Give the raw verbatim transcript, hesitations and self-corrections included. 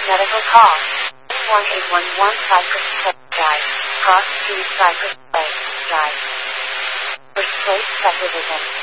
Medical call. one eight one one Cypress Place Drive. Cross Street Cypress Place Drive. First Place Subdivision.